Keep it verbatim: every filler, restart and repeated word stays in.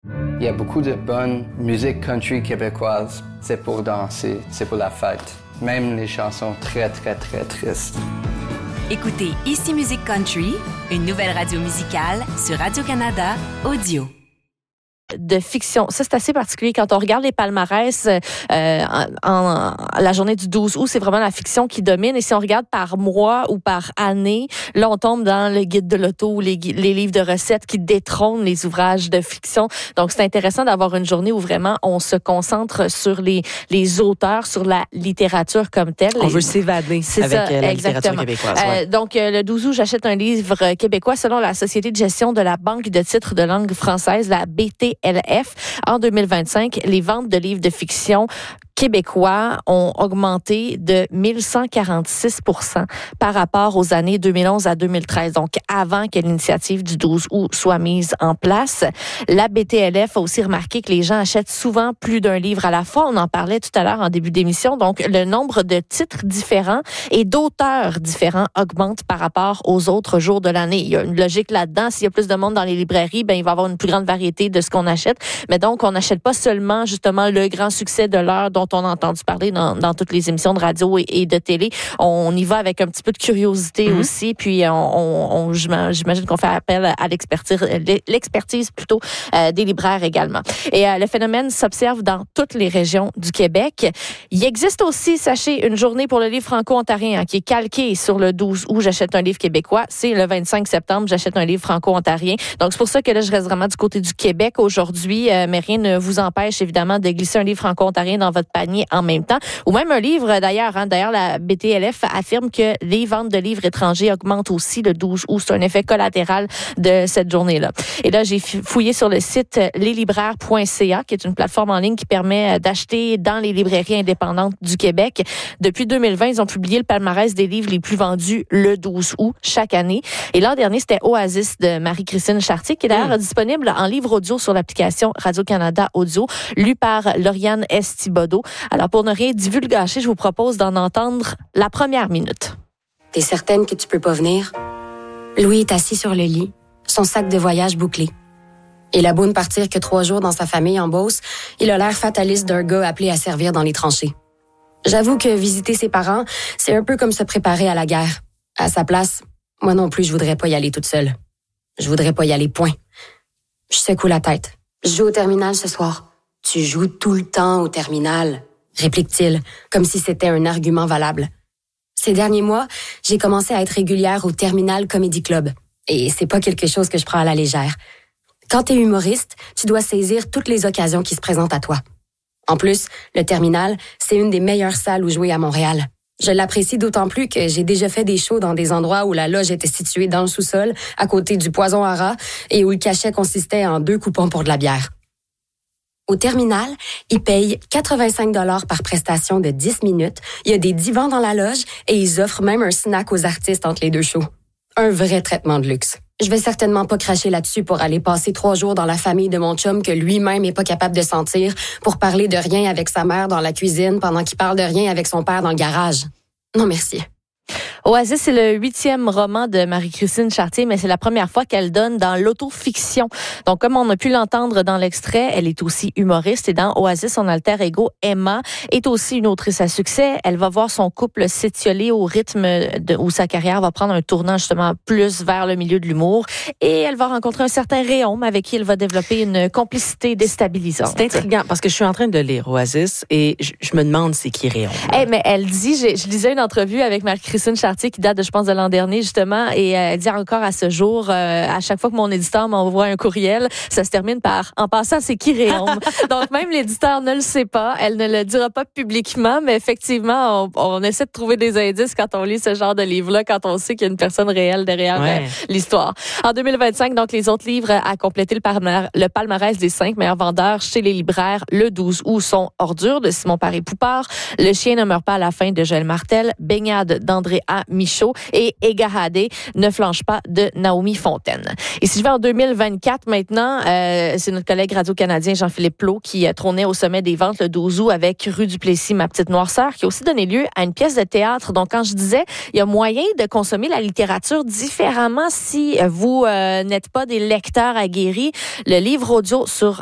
Il y a beaucoup de bonne musique country québécoise. C'est pour danser, c'est pour la fête. Même les chansons très, très, très tristes. Écoutez Ici Musique Country, une nouvelle radio musicale sur Radio-Canada Audio. De fiction. Ça, c'est assez particulier. Quand on regarde les palmarès euh, en, en, la journée du douze août, c'est vraiment la fiction qui domine. Et si on regarde par mois ou par année, là, on tombe dans le guide de l'auto ou les, les livres de recettes qui détrônent les ouvrages de fiction. Donc, c'est intéressant d'avoir une journée où vraiment on se concentre sur les, les auteurs, sur la littérature comme telle. On veut s'évader c'est avec ça, la exactement. littérature québécoise. Ouais. Euh, donc, euh, le douze août, j'achète un livre québécois selon la Société de gestion de la Banque de titres de langue française, la B T L F. En deux mille vingt-cinq, les ventes de livres de fiction québécois ont augmenté de mille cent quarante-six pour cent par rapport aux années deux mille onze à deux mille treize, donc avant que l'initiative du douze août soit mise en place. La B T L F a aussi remarqué que les gens achètent souvent plus d'un livre à la fois. On en parlait tout à l'heure en début d'émission. Donc, le nombre de titres différents et d'auteurs différents augmente par rapport aux autres jours de l'année. Il y a une logique là-dedans. S'il y a plus de monde dans les librairies, ben il va y avoir une plus grande variété de ce qu'on achète. Mais donc, on n'achète pas seulement justement le grand succès de l'heure dont on a entendu parler dans, dans toutes les émissions de radio et, et de télé. On y va avec un petit peu de curiosité mm-hmm. aussi, puis on, on, on, j'imagine qu'on fait appel à l'expertise, l'expertise plutôt euh, des libraires également. Et euh, le phénomène s'observe dans toutes les régions du Québec. Il existe aussi, sachez, une journée pour le livre franco-ontarien hein, qui est calquée sur le douze août. J'achète un livre québécois. C'est le vingt-cinq septembre. J'achète un livre franco-ontarien. Donc, c'est pour ça que là, je reste vraiment du côté du Québec aujourd'hui, euh, mais rien ne vous empêche évidemment de glisser un livre franco-ontarien dans votre panier en même temps, ou même un livre d'ailleurs. Hein. D'ailleurs, la B T L F affirme que les ventes de livres étrangers augmentent aussi le douze août. C'est un effet collatéral de cette journée-là. Et là, j'ai fouillé sur le site les libraires point c a, qui est une plateforme en ligne qui permet d'acheter dans les librairies indépendantes du Québec. Depuis deux mille vingt, ils ont publié le palmarès des livres les plus vendus le douze août chaque année. Et l'an dernier, c'était Oasis de Marie-Christine Chartier, qui est d'ailleurs mmh. disponible en livre audio sur l'application Radio-Canada Audio, lu par Lauriane S. Thibodeau. Alors, pour ne rien divulgacher, je vous propose d'en entendre la première minute. T'es certaine que tu peux pas venir? Louis est assis sur le lit, son sac de voyage bouclé. Il a beau ne partir que trois jours dans sa famille en Beauce, il a l'air fataliste d'un gars appelé à servir dans les tranchées. J'avoue que visiter ses parents, c'est un peu comme se préparer à la guerre. À sa place, moi non plus, je voudrais pas y aller toute seule. Je voudrais pas y aller, point. Je secoue la tête. Je joue au terminal ce soir. Tu joues tout le temps au terminal, réplique-t-il, comme si c'était un argument valable. Ces derniers mois, j'ai commencé à être régulière au Terminal Comedy Club. Et c'est pas quelque chose que je prends à la légère. Quand t'es humoriste, tu dois saisir toutes les occasions qui se présentent à toi. En plus, le Terminal, c'est une des meilleures salles où jouer à Montréal. Je l'apprécie d'autant plus que j'ai déjà fait des shows dans des endroits où la loge était située dans le sous-sol, à côté du poison à rats, et où le cachet consistait en deux coupons pour de la bière. Au Terminal, ils payent quatre-vingt-cinq dollars par prestation de dix minutes. Il y a des divans dans la loge et ils offrent même un snack aux artistes entre les deux shows. Un vrai traitement de luxe. Je vais certainement pas cracher là-dessus pour aller passer trois jours dans la famille de mon chum que lui-même est pas capable de sentir, pour parler de rien avec sa mère dans la cuisine pendant qu'il parle de rien avec son père dans le garage. Non, merci. Oasis, c'est le huitième roman de Marie-Christine Chartier, mais c'est la première fois qu'elle donne dans l'autofiction. Donc, comme on a pu l'entendre dans l'extrait, elle est aussi humoriste. Et dans Oasis, son alter ego, Emma, est aussi une autrice à succès. Elle va voir son couple s'étioler au rythme de, où sa carrière va prendre un tournant justement plus vers le milieu de l'humour. Et elle va rencontrer un certain Réaume avec qui elle va développer une complicité déstabilisante. C'est intriguant parce que je suis en train de lire Oasis et je, je me demande c'est qui Réaume. Hey, mais elle dit, je, je lisais une entrevue avec Marie-Christine Chartier qui date de, je pense, de l'an dernier, justement, et euh, elle dit encore à ce jour, euh, à chaque fois que mon éditeur m'envoie un courriel, ça se termine par « En passant, c'est qui Réaume? » Donc, même l'éditeur ne le sait pas, elle ne le dira pas publiquement, mais effectivement, on, on essaie de trouver des indices quand on lit ce genre de livre-là, quand on sait qu'il y a une personne réelle derrière ouais. euh, l'histoire. En deux mille vingt-cinq, donc, les autres livres à compléter le, palmarès, le palmarès des cinq meilleurs vendeurs chez les libraires le douze août sont Ordures de Simon Paré-Poupard, Le chien ne meurt pas à la fin de Joël Martel, Baignade d'André A. Michaud et Égarade, Ne flanche pas de Naomi Fontaine. Et si je vais en deux mille vingt-quatre maintenant, euh, c'est notre collègue radio-canadien Jean-Philippe Plot qui trônait au sommet des ventes le douze août avec Rue du Plessis, Ma petite noirceur, qui a aussi donné lieu à une pièce de théâtre. Donc, quand je disais, il y a moyen de consommer la littérature différemment si vous euh, n'êtes pas des lecteurs aguerris. Le livre audio sur